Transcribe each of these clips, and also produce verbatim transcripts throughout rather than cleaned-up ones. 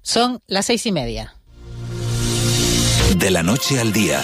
Son las seis y media. De la noche al día,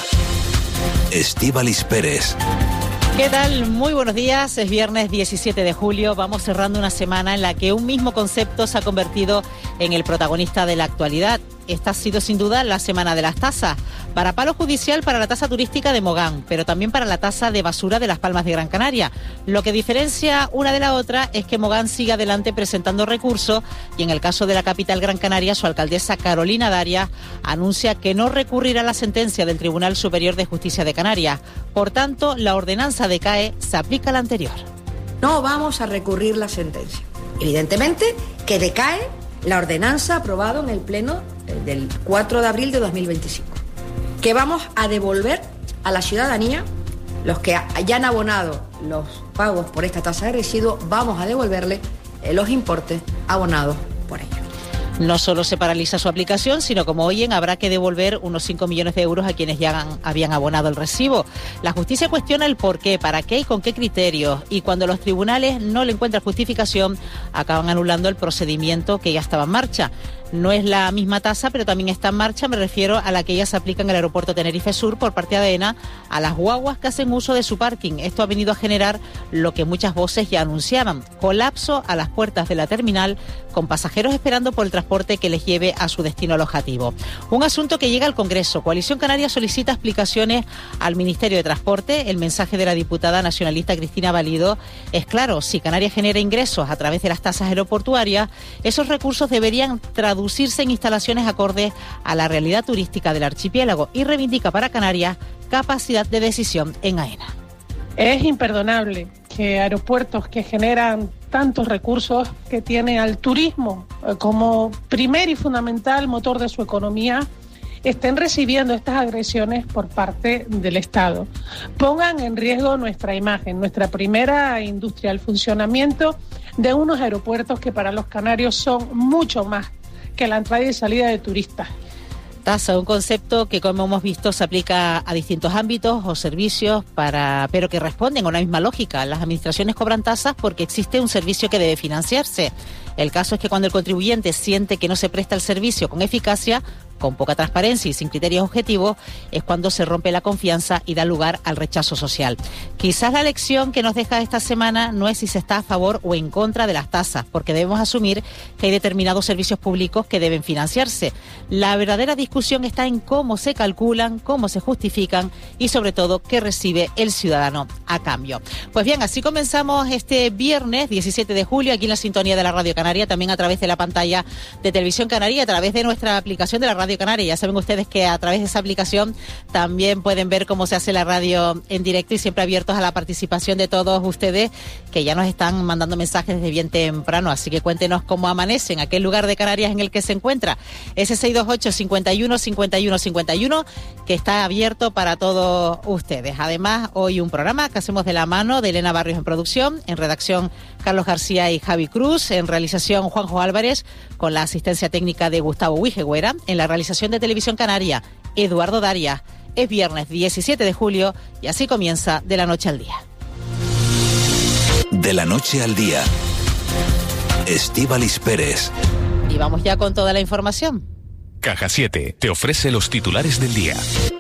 Estíbaliz Pérez. ¿Qué tal? Muy buenos días. Es viernes diecisiete de julio. Vamos cerrando una semana en la que un mismo concepto se ha convertido en el protagonista de la actualidad. Esta ha sido sin duda la semana de las tasas. Para palo judicial para la tasa turística de Mogán, pero también para la tasa de basura de Las Palmas de Gran Canaria. Lo que diferencia una de la otra es que Mogán sigue adelante presentando recursos y en el caso de la capital Gran Canaria, su alcaldesa Carolina Darias anuncia que no recurrirá a la sentencia del Tribunal Superior de Justicia de Canarias. Por tanto, la ordenanza decae, se aplica a la anterior. No vamos a recurrir la sentencia. Evidentemente que decae la ordenanza aprobada en el Pleno del cuatro de abril de dos mil veinticinco, que vamos a devolver a la ciudadanía, los que hayan abonado los pagos por esta tasa de residuos, vamos a devolverle los importes abonados por ello. No solo se paraliza su aplicación, sino como oyen, habrá que devolver unos cinco millones de euros a quienes ya han, habían abonado el recibo. La justicia cuestiona el por qué, para qué y con qué criterios. Y cuando los tribunales no le encuentran justificación, acaban anulando el procedimiento que ya estaba en marcha. No es la misma tasa, pero también está en marcha, me refiero a la que ya se aplica en el aeropuerto Tenerife Sur por parte de AENA a las guaguas que hacen uso de su parking. Esto ha venido a generar lo que muchas voces ya anunciaban: colapso a las puertas de la terminal, con pasajeros esperando por el transporte que les lleve a su destino alojativo. Un asunto que llega al Congreso. Coalición Canaria solicita explicaciones al Ministerio de Transporte. El mensaje de la diputada nacionalista Cristina Valido es claro: si Canarias genera ingresos a través de las tasas aeroportuarias, esos recursos deberían traducirse en instalaciones acordes a la realidad turística del archipiélago, y reivindica para Canarias capacidad de decisión en AENA. Es imperdonable que aeropuertos que generan tantos recursos, que tienen al turismo como primer y fundamental motor de su economía, estén recibiendo estas agresiones por parte del Estado. Pongan en riesgo nuestra imagen, nuestra primera industria, el funcionamiento de unos aeropuertos que para los canarios son mucho más que la entrada y salida de turistas. Tasa, un concepto que, como hemos visto, se aplica a distintos ámbitos o servicios, para, pero que responden a una misma lógica. Las administraciones cobran tasas porque existe un servicio que debe financiarse. El caso es que cuando el contribuyente siente que no se presta el servicio con eficacia, con poca transparencia y sin criterios objetivos, es cuando se rompe la confianza y da lugar al rechazo social. Quizás la lección que nos deja esta semana no es si se está a favor o en contra de las tasas, porque debemos asumir que hay determinados servicios públicos que deben financiarse. La verdadera discusión está en cómo se calculan, cómo se justifican y sobre todo qué recibe el ciudadano a cambio. Pues bien, así comenzamos este viernes diecisiete de julio aquí en la sintonía de la Radio Canaria, también a través de la pantalla de Televisión Canaria, a través de nuestra aplicación de la Radio Canaria. Ya saben ustedes que a través de esa aplicación también pueden ver cómo se hace la radio en directo, y siempre abiertos a la participación de todos ustedes que ya nos están mandando mensajes desde bien temprano. Así que cuéntenos cómo amanece en aquel lugar de Canarias en el que se encuentra. Ese seis dos ocho, cincuenta y uno, cincuenta y uno, cincuenta y uno que está abierto para todos ustedes. Además, hoy un programa que hacemos de la mano de Elena Barrios en producción, en redacción Carlos García y Javi Cruz, en realización Juanjo Álvarez, con la asistencia técnica de Gustavo Huijegüera, en la realización de Televisión Canaria, Eduardo Darias. Es viernes diecisiete de julio y así comienza De la Noche al Día. De la Noche al Día, Estíbaliz Pérez. Y vamos ya con toda la información. Caja siete te ofrece los titulares del día.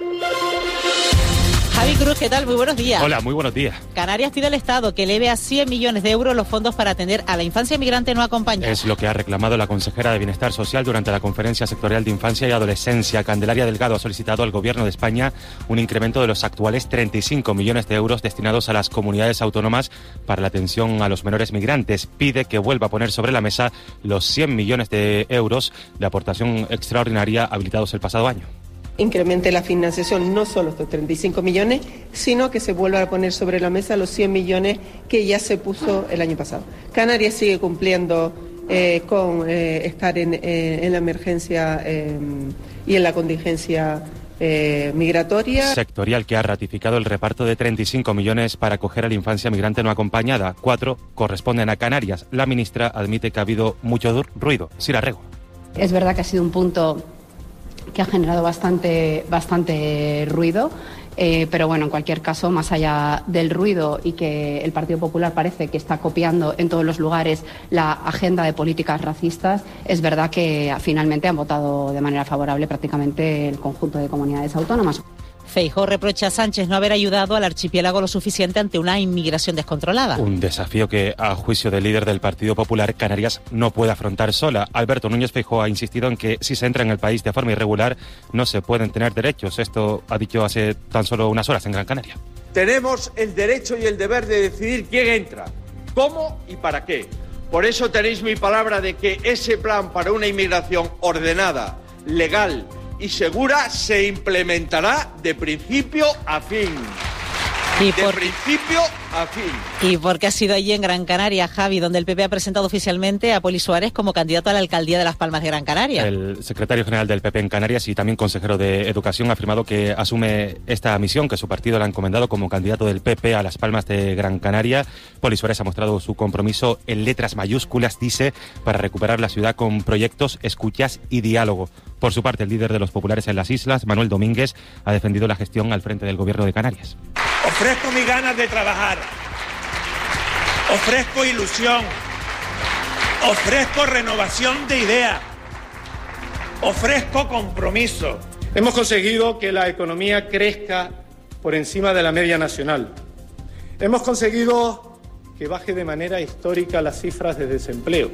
Javi Cruz, ¿qué tal? Muy buenos días. Hola, muy buenos días. Canarias pide al Estado que eleve a cien millones de euros los fondos para atender a la infancia migrante no acompañada. Es lo que ha reclamado la consejera de Bienestar Social durante la Conferencia Sectorial de Infancia y Adolescencia. Candelaria Delgado ha solicitado al Gobierno de España un incremento de los actuales treinta y cinco millones de euros destinados a las comunidades autónomas para la atención a los menores migrantes. Pide que vuelva a poner sobre la mesa los cien millones de euros de aportación extraordinaria habilitados el pasado año. Incremente la financiación, no solo estos treinta y cinco millones, sino que se vuelva a poner sobre la mesa los cien millones que ya se puso el año pasado. Canarias sigue cumpliendo eh, con eh, estar en, eh, en la emergencia eh, y en la contingencia eh, migratoria. Sectorial que ha ratificado el reparto de treinta y cinco millones para acoger a la infancia migrante no acompañada. Cuatro corresponden a Canarias. La ministra admite que ha habido mucho ruido. Sira Rego. Es verdad que ha sido un punto que ha generado bastante, bastante ruido. Eh, pero bueno, en cualquier caso, más allá del ruido y que el Partido Popular parece que está copiando en todos los lugares la agenda de políticas racistas, es verdad que finalmente han votado de manera favorable prácticamente el conjunto de comunidades autónomas. Feijóo reprocha a Sánchez no haber ayudado al archipiélago lo suficiente ante una inmigración descontrolada. Un desafío que, a juicio del líder del Partido Popular, Canarias no puede afrontar sola. Alberto Núñez Feijóo ha insistido en que si se entra en el país de forma irregular no se pueden tener derechos. Esto ha dicho hace tan solo unas horas en Gran Canaria. Tenemos el derecho y el deber de decidir quién entra, cómo y para qué. Por eso tenéis mi palabra de que ese plan para una inmigración ordenada, legal y segura se implementará de principio a fin. Y de por... principio a fin. Y porque ha sido allí en Gran Canaria, Javi, donde el P P ha presentado oficialmente a Poli Suárez como candidato a la alcaldía de Las Palmas de Gran Canaria. El secretario general del P P en Canarias y también consejero de Educación ha afirmado que asume esta misión que su partido le ha encomendado como candidato del P P a Las Palmas de Gran Canaria. Poli Suárez ha mostrado su compromiso en letras mayúsculas, dice, para recuperar la ciudad con proyectos, escuchas y diálogo. Por su parte, el líder de los populares en las islas, Manuel Domínguez, ha defendido la gestión al frente del gobierno de Canarias. Ofrezco mis ganas de trabajar, ofrezco ilusión, ofrezco renovación de ideas, ofrezco compromiso. Hemos conseguido que la economía crezca por encima de la media nacional. Hemos conseguido que baje de manera histórica las cifras de desempleo.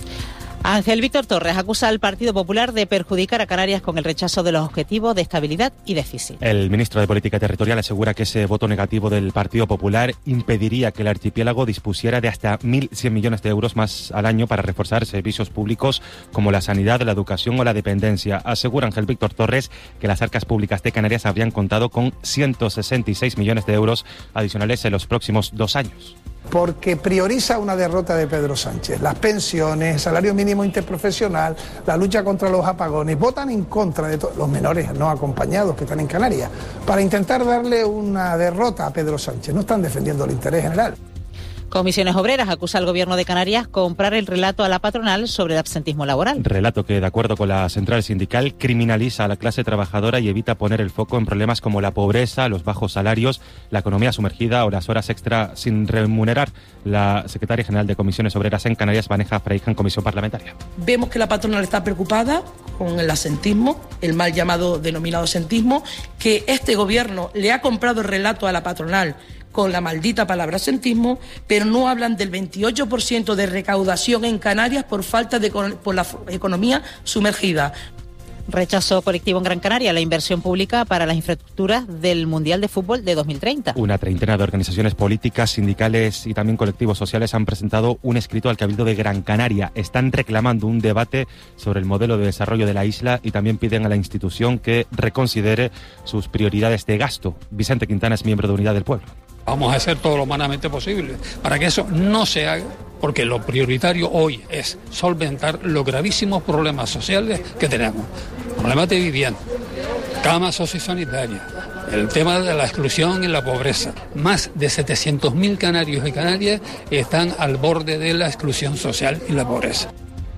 Ángel Víctor Torres acusa al Partido Popular de perjudicar a Canarias con el rechazo de los objetivos de estabilidad y déficit. El ministro de Política Territorial asegura que ese voto negativo del Partido Popular impediría que el archipiélago dispusiera de hasta mil cien millones de euros más al año para reforzar servicios públicos como la sanidad, la educación o la dependencia. Asegura Ángel Víctor Torres que las arcas públicas de Canarias habrían contado con ciento sesenta y seis millones de euros adicionales en los próximos dos años. Porque prioriza una derrota de Pedro Sánchez, las pensiones, el salario mínimo interprofesional, la lucha contra los apagones, votan en contra de todos los menores no acompañados que están en Canarias, para intentar darle una derrota a Pedro Sánchez, no están defendiendo el interés general. Comisiones Obreras acusa al Gobierno de Canarias comprar el relato a la patronal sobre el absentismo laboral. Relato que, de acuerdo con la central sindical, criminaliza a la clase trabajadora y evita poner el foco en problemas como la pobreza, los bajos salarios, la economía sumergida o las horas extra sin remunerar. La secretaria general de Comisiones Obreras en Canarias, Vanessa Freija, en comisión parlamentaria. Vemos que la patronal está preocupada con el absentismo, el mal llamado denominado absentismo, que este Gobierno le ha comprado el relato a la patronal con la maldita palabra absentismo, pero no hablan del veintiocho por ciento de recaudación en Canarias por falta de por la economía sumergida. Rechazó colectivo en Gran Canaria la inversión pública para las infraestructuras del Mundial de Fútbol de dos mil treinta. Una treintena de organizaciones políticas, sindicales y también colectivos sociales han presentado un escrito al Cabildo de Gran Canaria. Están reclamando un debate sobre el modelo de desarrollo de la isla y también piden a la institución que reconsidere sus prioridades de gasto. Vicente Quintana es miembro de Unidad del Pueblo. Vamos a hacer todo lo humanamente posible para que eso no se haga, porque lo prioritario hoy es solventar los gravísimos problemas sociales que tenemos. Problemas de vivienda, camas sociosanitarias, el tema de la exclusión y la pobreza. Más de setecientos mil canarios y canarias están al borde de la exclusión social y la pobreza.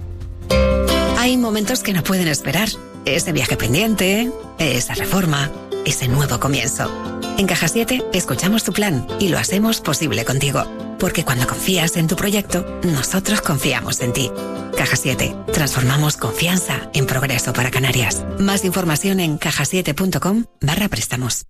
Hay momentos que no pueden esperar. Ese viaje pendiente, esa reforma, ese nuevo comienzo. En Caja siete escuchamos tu plan y lo hacemos posible contigo. Porque cuando confías en tu proyecto, nosotros confiamos en ti. Caja siete. Transformamos confianza en progreso para Canarias. Más información en cajasiete.com barra préstamos.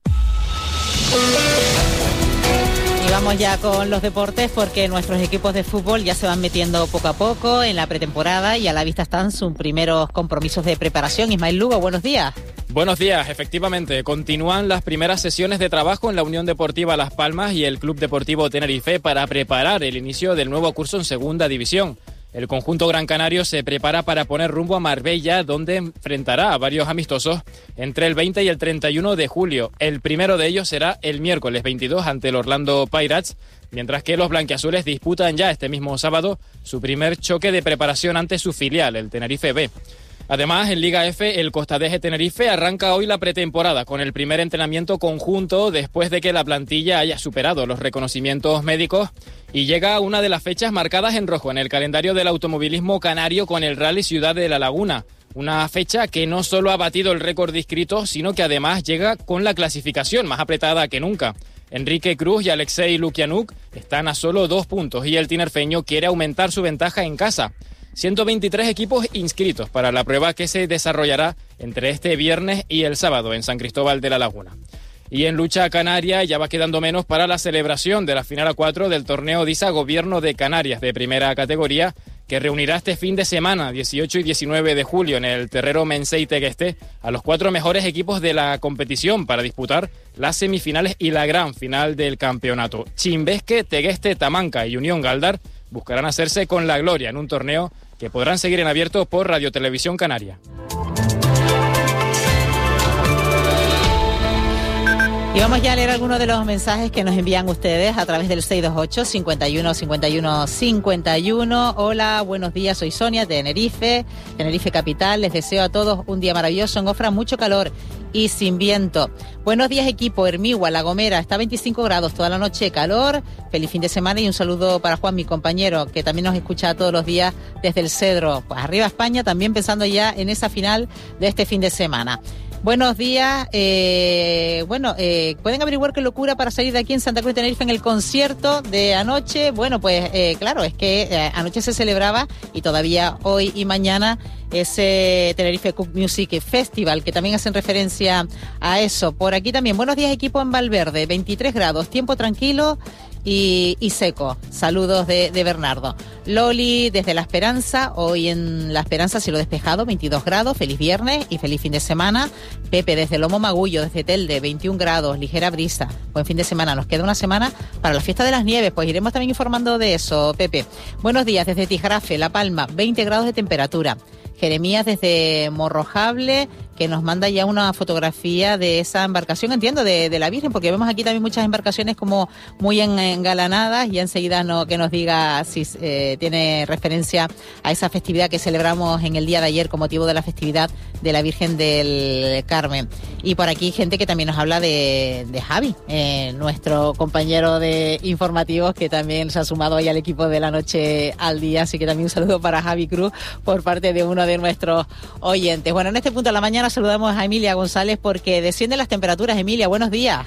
Y vamos ya con los deportes porque nuestros equipos de fútbol ya se van metiendo poco a poco en la pretemporada y a la vista están sus primeros compromisos de preparación. Ismael Lugo, buenos días. Buenos días, efectivamente, continúan las primeras sesiones de trabajo en la Unión Deportiva Las Palmas y el Club Deportivo Tenerife para preparar el inicio del nuevo curso en Segunda División. El conjunto gran canario se prepara para poner rumbo a Marbella, donde enfrentará a varios amistosos entre el veinte y el treinta y uno de julio. El primero de ellos será el miércoles veintidós ante el Orlando Pirates, mientras que los blanquiazules disputan ya este mismo sábado su primer choque de preparación ante su filial, el Tenerife B. Además, en Liga F, el Costadeje Tenerife arranca hoy la pretemporada con el primer entrenamiento conjunto después de que la plantilla haya superado los reconocimientos médicos y llega a una de las fechas marcadas en rojo en el calendario del automovilismo canario con el Rally Ciudad de la Laguna. Una fecha que no solo ha batido el récord de inscritos, sino que además llega con la clasificación más apretada que nunca. Enrique Cruz y Alexei Lukianuk están a solo dos puntos y el tinerfeño quiere aumentar su ventaja en casa. ciento veintitrés equipos inscritos para la prueba que se desarrollará entre este viernes y el sábado en San Cristóbal de la Laguna. Y en lucha canaria ya va quedando menos para la celebración de la final a cuatro del torneo DISA Gobierno de Canarias de primera categoría, que reunirá este fin de semana, dieciocho y diecinueve de julio, en el Terrero Mensei Tegueste, a los cuatro mejores equipos de la competición para disputar las semifinales y la gran final del campeonato. Chimbesque, Tegueste, Tamanca y Unión Galdar buscarán hacerse con la gloria en un torneo que podrán seguir en abierto por Radio Televisión Canaria. Y vamos ya a leer algunos de los mensajes que nos envían ustedes a través del seis dos ocho, cincuenta y uno, cincuenta y uno, cincuenta y uno. Hola, buenos días, soy Sonia de Tenerife, Tenerife Capital. Les deseo a todos un día maravilloso en Ofra, mucho calor y sin viento. Buenos días, equipo. Hermigua, La Gomera, está a veinticinco grados toda la noche, calor. Feliz fin de semana y un saludo para Juan, mi compañero, que también nos escucha todos los días desde el Cedro. Pues arriba España, también pensando ya en esa final de este fin de semana. Buenos días. Eh, bueno, eh, ¿pueden averiguar qué locura para salir de aquí en Santa Cruz de Tenerife en el concierto de anoche? Bueno, pues eh, claro, es que eh, anoche se celebraba y todavía hoy y mañana ese Tenerife Cup Music Festival, que también hacen referencia a eso. Por aquí también, buenos días, equipo en Valverde, veintitrés grados, tiempo tranquilo y, y seco. Saludos de, de Bernardo. Loli desde La Esperanza, hoy en La Esperanza cielo despejado, veintidós grados, feliz viernes y feliz fin de semana. Pepe desde Lomo Magullo, desde Telde, veintiún grados, ligera brisa. Buen fin de semana, nos queda una semana para la fiesta de las nieves, pues iremos también informando de eso, Pepe. Buenos días desde Tijarafe, La Palma, veinte grados de temperatura. Jeremías desde Morrojable, que nos manda ya una fotografía de esa embarcación, entiendo, de, de la Virgen, porque vemos aquí también muchas embarcaciones como muy engalanadas, y enseguida no, que nos diga si eh, tiene referencia a esa festividad que celebramos en el día de ayer con motivo de la festividad de la Virgen del Carmen. Y por aquí gente que también nos habla de, de Javi, eh, nuestro compañero de informativos, que también se ha sumado hoy al equipo de La Noche al Día, así que también un saludo para Javi Cruz por parte de uno de nuestros oyentes. Bueno, en este punto de la mañana saludamos a Emilia González porque descienden las temperaturas. Emilia, buenos días.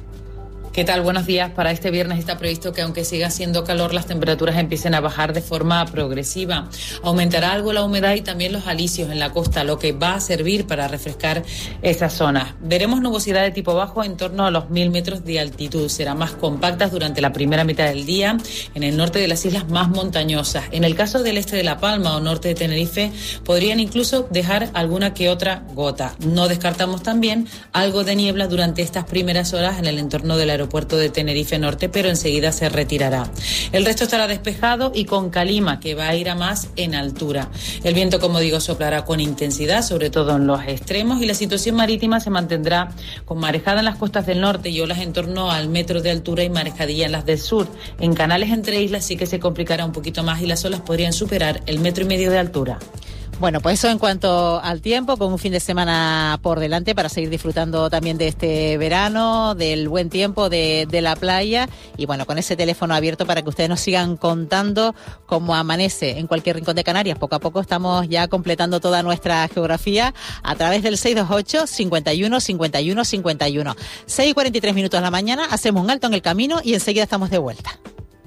¿Qué tal? Buenos días. Para este viernes está previsto que, aunque siga haciendo calor, las temperaturas empiecen a bajar de forma progresiva. Aumentará algo la humedad y también los alisios en la costa, lo que va a servir para refrescar esas zonas. Veremos nubosidad de tipo bajo en torno a los mil metros de altitud. Serán más compactas durante la primera mitad del día en el norte de las islas más montañosas. En el caso del este de La Palma o norte de Tenerife, podrían incluso dejar alguna que otra gota. No descartamos también algo de niebla durante estas primeras horas en el entorno del aeropuerto puerto de Tenerife Norte, pero enseguida se retirará. El resto estará despejado y con calima, que va a ir a más en altura. El viento, como digo, soplará con intensidad, sobre todo en los extremos, y la situación marítima se mantendrá con marejada en las costas del norte y olas en torno al metro de altura y marejadilla en las del sur. En canales entre islas sí que se complicará un poquito más y las olas podrían superar el metro y medio de altura. Bueno, pues eso en cuanto al tiempo, con un fin de semana por delante para seguir disfrutando también de este verano, del buen tiempo, de, de la playa, y bueno, con ese teléfono abierto para que ustedes nos sigan contando cómo amanece en cualquier rincón de Canarias. Poco a poco estamos ya completando toda nuestra geografía a través del seis dos ocho, cincuenta y uno, cincuenta y uno, cincuenta y uno. seis y cuarenta y tres minutos de la mañana, hacemos un alto en el camino y enseguida estamos de vuelta.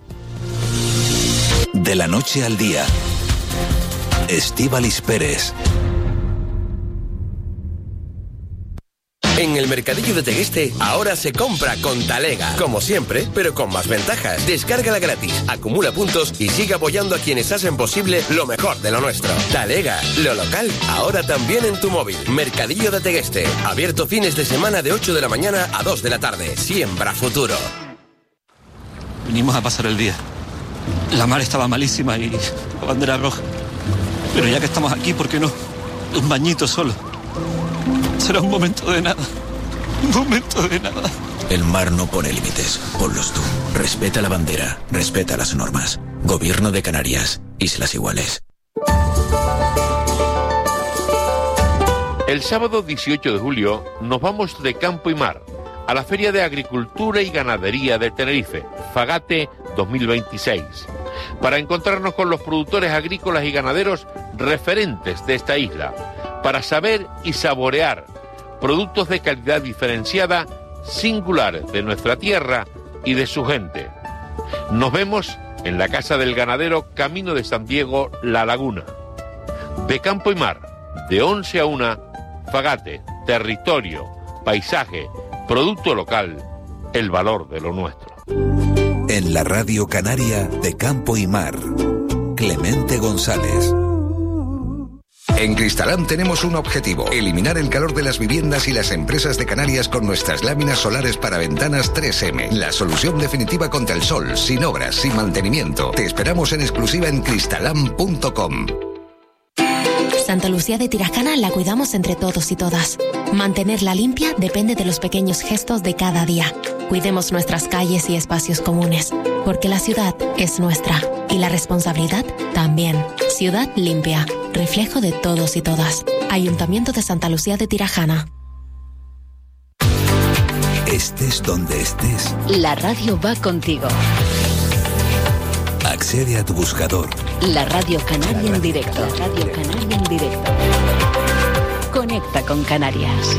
De la noche al día. Estíbaliz Pérez. En el Mercadillo de Tegueste, ahora se compra con Talega. Como siempre, pero con más ventajas. Descárgala gratis, acumula puntos y sigue apoyando a quienes hacen posible lo mejor de lo nuestro. Talega, lo local, ahora también en tu móvil. Mercadillo de Tegueste, abierto fines de semana de ocho de la mañana a dos de la tarde. Siembra futuro. Vinimos a pasar el día. La mar estaba malísima y la bandera roja. Pero ya que estamos aquí, ¿por qué no? Un bañito solo. Será un momento de nada. Un momento de nada. El mar no pone límites. Ponlos tú. Respeta la bandera. Respeta las normas. Gobierno de Canarias. Islas Iguales. El sábado dieciocho de julio nos vamos de campo y mar a la Feria de Agricultura y Ganadería de Tenerife, Fagate dos mil veintiséis, para encontrarnos con los productores agrícolas y ganaderos referentes de esta isla, para saber y saborear productos de calidad diferenciada, singular de nuestra tierra y de su gente. Nos vemos en la Casa del Ganadero, Camino de San Diego, La Laguna. De campo y mar, de once a una, Fagate, territorio, paisaje, producto local, el valor de lo nuestro. En la Radio Canaria de Campo y Mar, Clemente González. En Cristalam tenemos un objetivo: eliminar el calor de las viviendas y las empresas de Canarias con nuestras láminas solares para ventanas tres eme. La solución definitiva contra el sol, sin obras, sin mantenimiento. Te esperamos en exclusiva en cristalam punto com. Santa Lucía de Tirajana la cuidamos entre todos y todas. Mantenerla limpia depende de los pequeños gestos de cada día. Cuidemos nuestras calles y espacios comunes, porque la ciudad es nuestra y la responsabilidad también. Ciudad limpia, reflejo de todos y todas. Ayuntamiento de Santa Lucía de Tirajana. Estés donde estés, La radio va contigo. accede a tu buscador. La Radio Canaria en directo. La Radio Canaria en directo. Conecta con Canarias.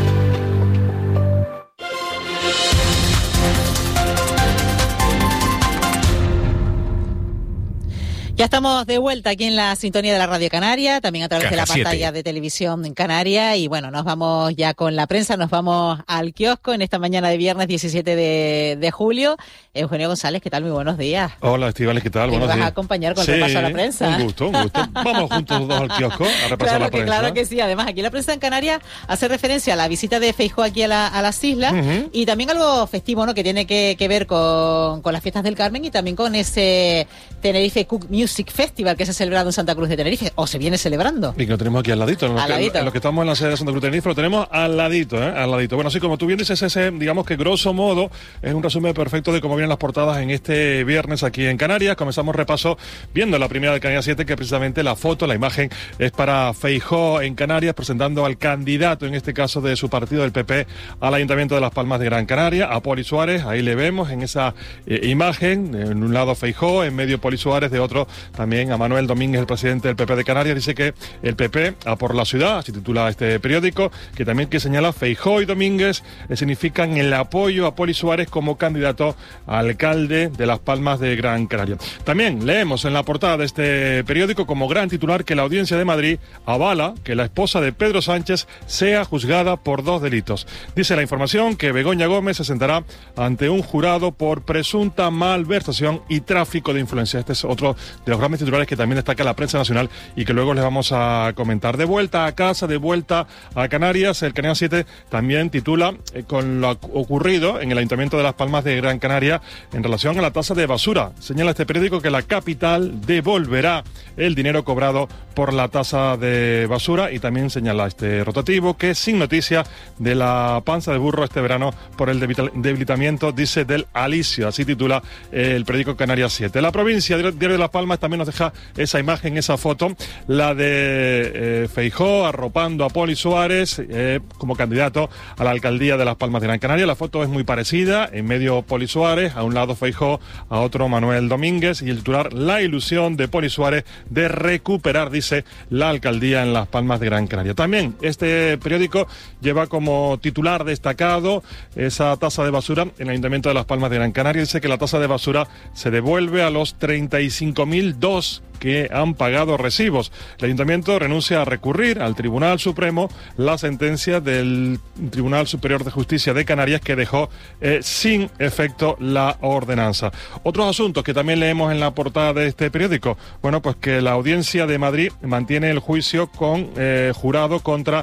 Ya estamos de vuelta aquí en la sintonía de la Radio Canaria, también a través Caja de la siete. pantalla de televisión en Canaria. Y bueno, nos vamos ya con la prensa, nos vamos al kiosco en esta mañana de viernes diecisiete de, de julio. Eugenio González, ¿qué tal? Muy buenos días. Hola, Estíbaliz, ¿qué tal? Me Buenos vas días. a acompañar con el Sí, repaso a la prensa. un gusto, un gusto. Vamos juntos dos al kiosco a repasar Claro la que, prensa. claro que sí. Además, aquí la prensa en Canarias hace referencia a la visita de Feijóo aquí a, la- a las islas Ujú. y también algo festivo, ¿no? Que tiene que, que ver con, con las fiestas del Carmen y también con ese Tenerife Cook Music Festival que se ha celebrado en Santa Cruz de Tenerife, o se viene celebrando. Y que lo tenemos aquí al ladito. En los, Al que, ladito. en los que estamos en la sede de Santa Cruz de Tenerife, lo tenemos al ladito, ¿eh? Al ladito. Bueno, así como tú bien dices, ese, digamos que grosso modo, es un resumen perfecto de cómo vienen las portadas en este viernes aquí en Canarias. Comenzamos repaso viendo la primera de Canarias siete, que precisamente la foto, la imagen, es para Feijóo en Canarias, presentando al candidato, en este caso de su partido, del P P, al Ayuntamiento de Las Palmas de Gran Canaria, a Poli Suárez. Ahí le vemos en esa eh, imagen, en un lado Feijóo, en medio Poli Suárez, de otro también a Manuel Domínguez, el presidente del P P de Canarias. Dice que el P P a por la ciudad, así titula este periódico, que también que señala Feijóo y Domínguez eh, significan el apoyo a Poli Suárez como candidato a alcalde de Las Palmas de Gran Canaria. También leemos en la portada de este periódico como gran titular que la Audiencia de Madrid avala que la esposa de Pedro Sánchez sea juzgada por dos delitos. Dice la información que Begoña Gómez se sentará ante un jurado por presunta malversación y tráfico de influencia. Este es otro de los grandes titulares que también destaca la prensa nacional y que luego les vamos a comentar. De vuelta a casa, de vuelta a Canarias, el Canarias siete también titula eh, con lo ocurrido en el Ayuntamiento de Las Palmas de Gran Canaria en relación a la tasa de basura. Señala este periódico que la capital devolverá el dinero cobrado por la tasa de basura y también señala este rotativo que sin noticia de la panza de burro este verano por el debil- debilitamiento, dice, del alisio. Así titula eh, el periódico Canarias siete. La provincia, Diario de Las Palmas, también nos deja esa imagen, esa foto, la de eh, Feijóo arropando a Poli Suárez eh, como candidato a la alcaldía de Las Palmas de Gran Canaria. La foto es muy parecida, en medio Poli Suárez, a un lado Feijóo, a otro Manuel Domínguez, y el titular: la ilusión de Poli Suárez de recuperar, dice, la alcaldía en Las Palmas de Gran Canaria. También este periódico lleva como titular destacado esa tasa de basura en el Ayuntamiento de Las Palmas de Gran Canaria. Dice que la tasa de basura se devuelve a los treinta y cinco mil dos que han pagado recibos. El Ayuntamiento renuncia a recurrir al Tribunal Supremo la sentencia del Tribunal Superior de Justicia de Canarias que dejó eh, sin efecto la ordenanza. Otros asuntos que también leemos en la portada de este periódico. Bueno, pues que la Audiencia de Madrid mantiene el juicio con eh, jurado contra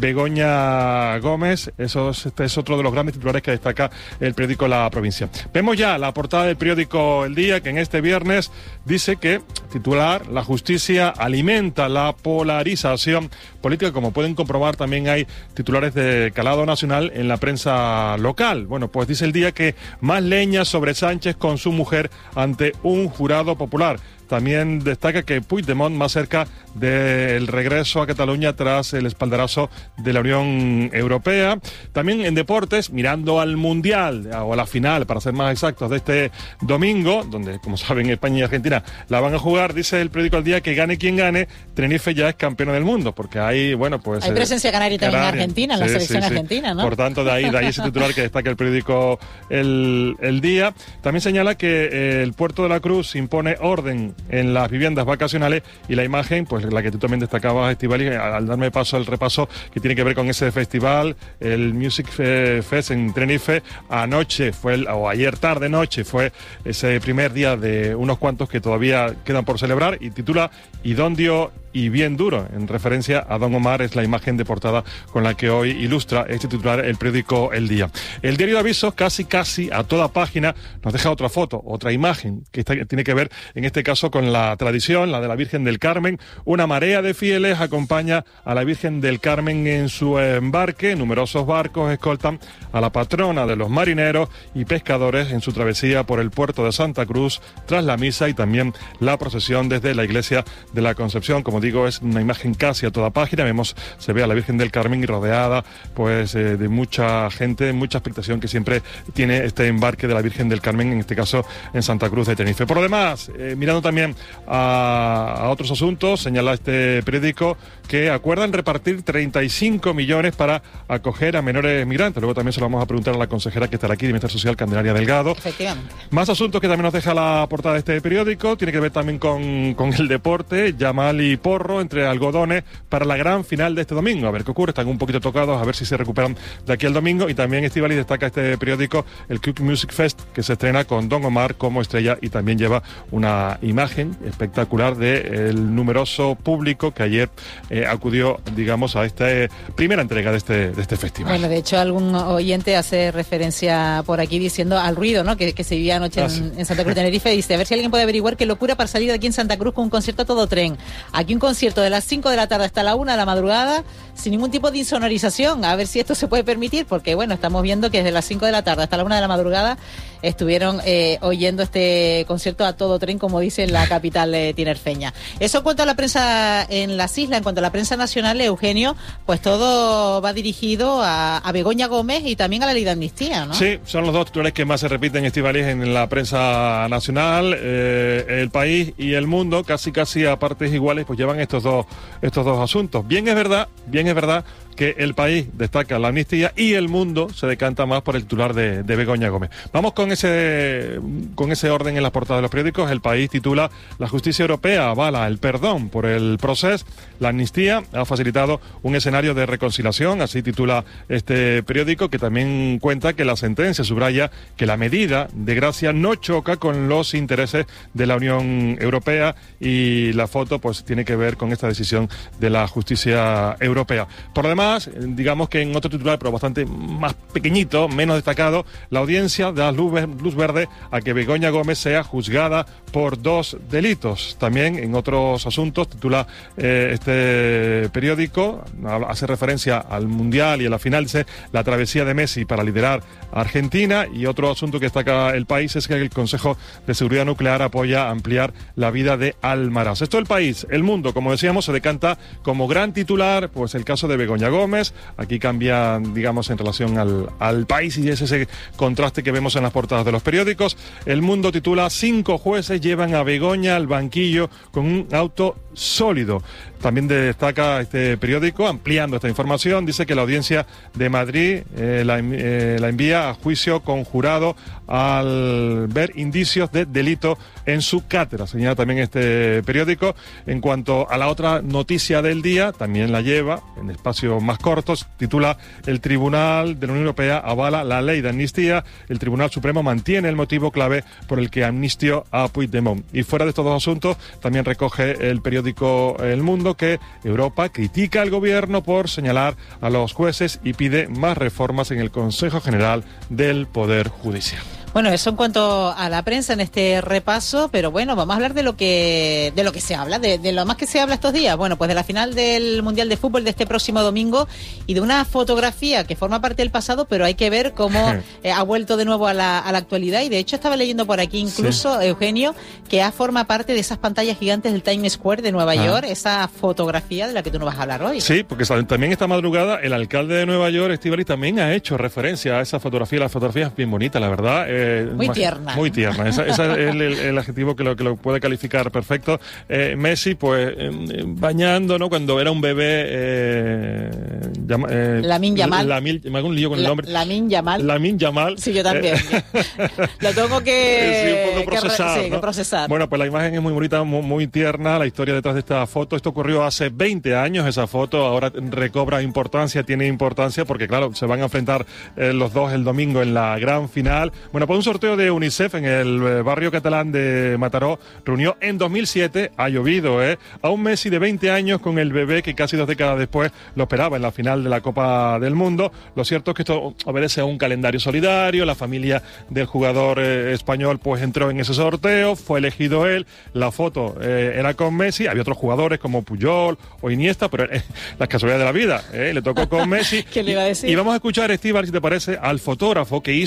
Begoña Gómez. Eso es, este es otro de los grandes titulares que destaca el periódico La Provincia. Vemos ya la portada del periódico El Día, que en este viernes dice que, titular: la justicia alimenta la polarización política. Como pueden comprobar, también hay titulares de calado nacional en la prensa local. Bueno, pues dice El Día que más leña sobre Sánchez con su mujer ante un jurado popular. también destaca que Puigdemont más cerca del regreso a Cataluña tras el espaldarazo de la Unión Europea. También en deportes, mirando al Mundial, o a la final, para ser más exactos, de este domingo, donde, como saben, España y Argentina la van a jugar, dice el periódico Al Día que gane quien gane, Tenerife ya es campeón del mundo, porque hay, bueno, pues... Hay presencia canaria también en Argentina, en la sí, selección sí, sí. argentina, ¿no? Por tanto, de ahí, de ahí ese titular que destaca el periódico El, el Día. También señala que eh, el Puerto de la Cruz impone orden en las viviendas vacacionales y la imagen, pues la que tú también destacabas, Estivali, al darme paso al repaso que tiene que ver con ese festival, el Music Fest en Tenerife. Anoche fue, el, o ayer tarde noche, fue ese primer día de unos cuantos que todavía quedan por celebrar, y titula Idondio y bien duro, en referencia a Don Omar. Es la imagen de portada con la que hoy ilustra este titular el periódico El Día. El diario de Avisos, casi casi a toda página, nos deja otra foto, otra imagen, que está, tiene que ver en este caso con la tradición, la de la Virgen del Carmen. Una marea de fieles acompaña a la Virgen del Carmen en su embarque. Numerosos barcos escoltan a la patrona de los marineros y pescadores en su travesía por el puerto de Santa Cruz, tras la misa y también la procesión desde la iglesia de la Concepción. Como digo, es una imagen casi a toda página. Vemos, se ve a la Virgen del Carmen y rodeada pues eh, de mucha gente, mucha expectación que siempre tiene este embarque de la Virgen del Carmen, en este caso en Santa Cruz de Tenerife. Por lo demás, eh, mirando también a, a otros asuntos, señala este periódico que acuerdan repartir treinta y cinco millones para acoger a menores migrantes. Luego también se lo vamos a preguntar a la consejera que estará aquí de Bienestar Social, Candelaria Delgado. Efectivamente. Más asuntos que también nos deja la portada de este periódico, tiene que ver también con, con el deporte. Yamal y Porro entre algodones para la gran final de este domingo. A ver qué ocurre, están un poquito tocados, a ver si se recuperan de aquí al domingo. Y también Estivali destaca este periódico el Quick Music Fest, que se estrena con Don Omar como estrella, y también lleva una imagen espectacular del numeroso público que ayer eh, acudió, digamos, a esta eh, primera entrega de este, de este festival. Bueno, de hecho algún oyente hace referencia por aquí diciendo al ruido, ¿no?, que, que se vivía anoche ah, en, sí. en Santa Cruz de Tenerife. Dice, a ver si alguien puede averiguar qué locura para salir de aquí en Santa Cruz con un concierto a todo tren. Aquí un concierto de las cinco de la tarde hasta la una de la madrugada, sin ningún tipo de insonorización. A ver si esto se puede permitir, porque bueno, estamos viendo que desde las cinco de la tarde hasta la una de la madrugada estuvieron eh, oyendo este concierto a todo tren, como dice en la capital eh, tinerfeña. Eso en cuanto a la prensa en las islas. En cuanto a la prensa nacional, Eugenio, pues todo va dirigido a, a Begoña Gómez y también a la ley de amnistía, ¿no? Sí, son los dos titulares que más se repiten, Estivaliz, en la prensa nacional. Eh, El País y El Mundo, casi casi a partes iguales, pues llevan estos dos, estos dos asuntos. Bien es verdad, bien es verdad que El País destaca la amnistía y El Mundo se decanta más por el titular de, de Begoña Gómez. Vamos con ese, con ese orden en las portadas de los periódicos. El País titula: la justicia europea avala el perdón por el proceso. La amnistía ha facilitado un escenario de reconciliación, así titula este periódico, que también cuenta que la sentencia subraya que la medida de gracia no choca con los intereses de la Unión Europea, y la foto pues tiene que ver con esta decisión de la justicia europea. Por lo demás, digamos que en otro titular, pero bastante más pequeñito, menos destacado, la audiencia da luz, luz verde a que Begoña Gómez sea juzgada por dos delitos. También en otros asuntos titula eh, este periódico, hace referencia al Mundial y a la final, dice la travesía de Messi para liderar a Argentina. Y otro asunto que destaca El País es que el Consejo de Seguridad Nuclear apoya ampliar la vida de Almaraz. Esto El País. El Mundo, como decíamos, se decanta como gran titular pues el caso de Begoña Gómez. Aquí cambia, digamos, en relación al, al País, y es ese contraste que vemos en las portadas de los periódicos. El Mundo titula: cinco jueces llevan a Begoña al banquillo con un auto sólido. También destaca este periódico, ampliando esta información, dice que la audiencia de Madrid eh, la, eh, la envía a juicio conjurado al ver indicios de delito en su cátedra, señala también este periódico. En cuanto a la otra noticia del día, también la lleva en espacios más cortos, titula: el Tribunal de la Unión Europea avala la ley de amnistía. El Tribunal Supremo mantiene el motivo clave por el que amnistió a Puigdemont. Y fuera de estos dos asuntos, también recoge el periódico El Mundo que Europa critica al gobierno por señalar a los jueces y pide más reformas en el Consejo General del Poder Judicial. Bueno, eso en cuanto a la prensa en este repaso, pero bueno, vamos a hablar de lo que de lo que se habla, de, de lo más que se habla estos días. Bueno, pues de la final del Mundial de Fútbol de este próximo domingo y de una fotografía que forma parte del pasado, pero hay que ver cómo eh, ha vuelto de nuevo a la, a la actualidad. Y de hecho estaba leyendo por aquí incluso, sí. Eugenio, que ha forma parte de esas pantallas gigantes del Times Square de Nueva ah. York, esa fotografía de la que tú nos vas a hablar hoy. Sí, porque también esta madrugada el alcalde de Nueva York, Estíbaliz, también ha hecho referencia a esa fotografía. La fotografía es bien bonita, la verdad. Eh, muy tierna. Muy tierna. Ese es el, el, el adjetivo que lo, que lo puede calificar perfecto. Eh, Messi, pues, eh, bañando, ¿no? Cuando era un bebé... Eh, llama, eh, Lamine Yamal. Lamine, me hago un lío con la, el nombre. Lamine Yamal. Lamine Yamal. Sí, yo también. Eh, lo tengo que... Sí, un poco procesar, que, sí, ¿no? que procesar. Bueno, pues la imagen es muy bonita, muy, muy tierna, la historia detrás de esta foto. Esto ocurrió hace veinte años, esa foto. Ahora recobra importancia, tiene importancia, porque, claro, se van a enfrentar eh, los dos el domingo en la gran final. Bueno, pues un sorteo de UNICEF en el barrio catalán de Mataró reunió en dos mil siete, ha llovido, ¿eh? a un Messi de veinte años con el bebé que casi dos décadas después lo esperaba en la final de la Copa del Mundo. Lo cierto es que esto obedece a un calendario solidario. La familia del jugador eh, español pues entró en ese sorteo, fue elegido él. La foto eh, era con Messi. Había otros jugadores como Puyol o Iniesta, pero eh, las casualidades de la vida, ¿eh? le tocó con Messi. ¿Qué le iba a decir? Y, y vamos a escuchar, Estíbal, si te parece, al fotógrafo que hizo